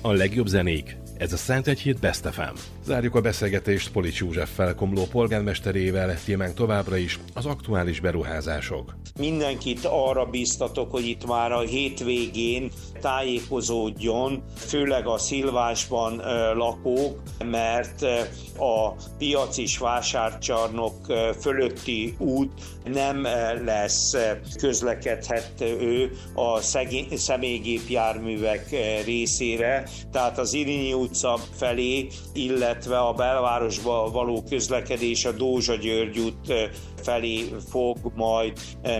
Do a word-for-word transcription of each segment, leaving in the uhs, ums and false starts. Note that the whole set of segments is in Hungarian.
a legjobb zenék. Ez a Szentegyhíd Best ef em. Zárjuk a beszélgetést Polics Józseffel, Komló polgármesterével, témánk továbbra is az aktuális beruházások. Mindenkit arra bíztatok, hogy itt már a hétvégén tájékozódjon, főleg a Szilvásban lakók, mert a piac és vásárcsarnok fölötti út nem lesz közlekedhető a személygépjárművek részére, tehát az Irinyi utca felé, illetve a belvárosba való közlekedés a Dózsa-György út felé fog majd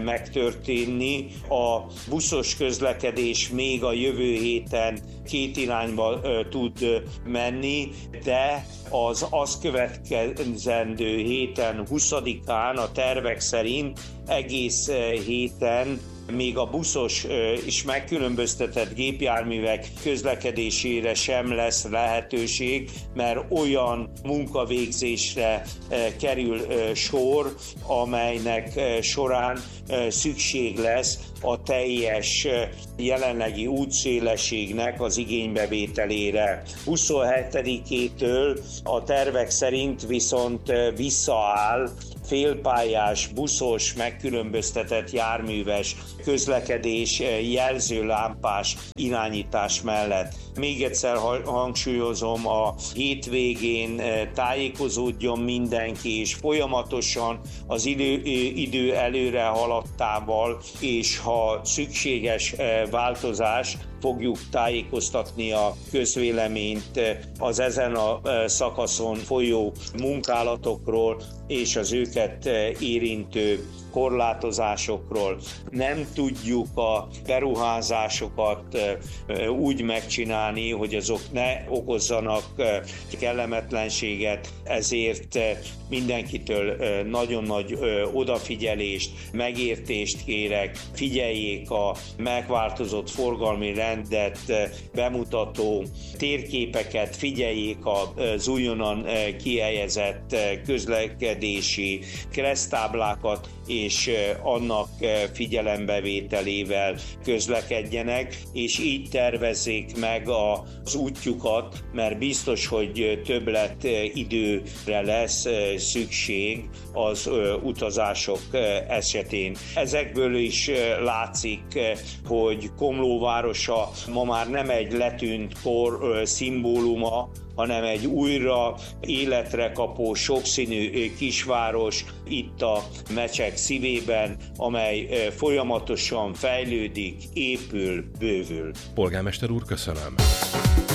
megtörténni. A buszos közlekedés még a jövő héten két irányba tud menni, de az azt következendő héten, huszadikán a tervek szerint egész héten még a buszos és megkülönböztetett gépjárművek közlekedésére sem lesz lehetőség, mert olyan munkavégzésre kerül sor, amelynek során szükség lesz a teljes jelenlegi útszélességnek az igénybevételére. huszonhetedikétől a tervek szerint viszont visszaáll félpályás, buszos, megkülönböztetett járműves közlekedés jelzőlámpás irányítás mellett. Még egyszer hangsúlyozom, a hétvégén tájékozódjon mindenki, és folyamatosan az idő, idő előre haladtával, és ha szükséges változás, fogjuk tájékoztatni a közvéleményt az ezen a szakaszon folyó munkálatokról és az őket érintő korlátozásokról. Nem tudjuk a beruházásokat úgy megcsinálni, hogy azok ne okozzanak kellemetlenséget, ezért mindenkitől nagyon nagy odafigyelést, megértést kérek, figyeljék a megváltozott forgalmi rendet bemutató térképeket, figyeljék az újonnan kihelyezett közlekedési kereszttáblákat, és annak figyelembevételével közlekedjenek, és így tervezzék meg az útjukat, mert biztos, hogy többlet időre lesz szükség az utazások esetén. Ezekből is látszik, hogy Komló városa ma már nem egy letűnt kor szimbóluma, hanem egy újra életre kapó, sokszínű kisváros itt a Mecsek szívében, amely folyamatosan fejlődik, épül, bővül. Polgármester úr, köszönöm.